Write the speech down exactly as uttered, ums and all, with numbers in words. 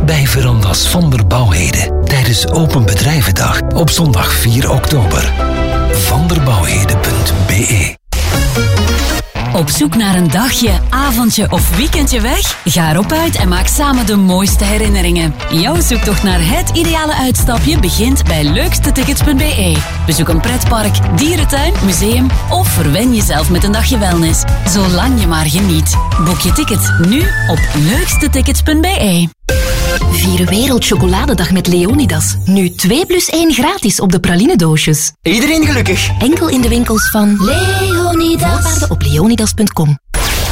bij Verandas van der Bouwheden tijdens Open Bedrijvendag op zondag vier oktober. vanderbouwheden punt be. Op zoek naar een dagje, avondje of weekendje weg? Ga erop uit en maak samen de mooiste herinneringen. Jouw zoektocht naar het ideale uitstapje begint bij leukstetickets punt be. Bezoek een pretpark, dierentuin, museum of verwen jezelf met een dagje wellness. Zolang je maar geniet. Boek je ticket nu op leukstetickets punt be. Vier Wereldchocoladedag met Leonidas. Nu twee plus één gratis op de pralinedoosjes. Iedereen gelukkig. Enkel in de winkels van Leonidas. Voorwaarden op leonidas punt com.